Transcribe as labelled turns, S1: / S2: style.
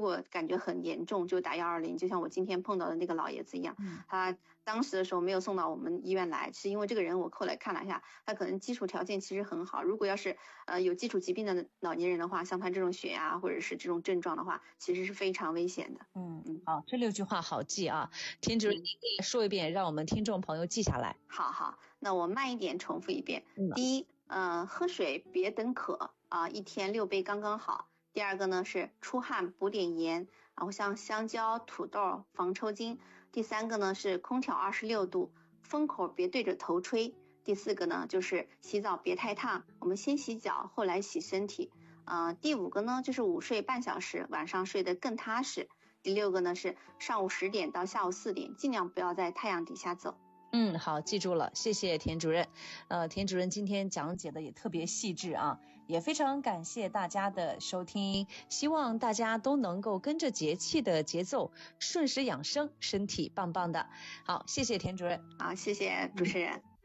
S1: 果感觉很严重就打120，就像我今天碰到的那个老爷子一样，他当时的时候没有送到我们医院来，是因为这个人我后来看了一下，他可能基础条件其实很好，如果要是有基础疾病的老年人的话，像他这种血压或者是这种症状的话，其实是非常危险的。
S2: 好，这6句话好记啊，田主任你说一遍，让我们听众朋友记下来。
S1: 好，那我慢一点重复一遍。第一，喝水别等渴啊，1天6杯刚刚好。第二个呢是出汗补点盐，然后像香蕉、土豆防抽筋。第三个呢是空调26度，风口别对着头吹。第四个呢就是洗澡别太烫，我们先洗脚后来洗身体。第5个呢就是午睡半小时，晚上睡得更踏实。第6个呢是上午10点到下午4点，尽量不要在太阳底下走。
S2: 好，记住了，谢谢田主任。田主任今天讲解的也特别细致啊，也非常感谢大家的收听，希望大家都能够跟着节气的节奏，顺时养生，身体棒棒的。好，谢谢田主任。
S1: 好，谢谢主持人。